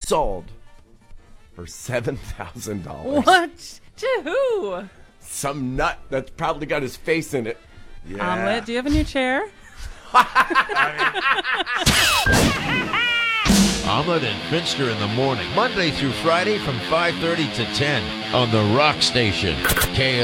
sold for $7,000. What? To who? Some nut that's probably got his face in it. Yeah. Omelet, do you have a new chair? Omelet and Finster in the morning, Monday through Friday from 5:30 to 10 on the Rock Station.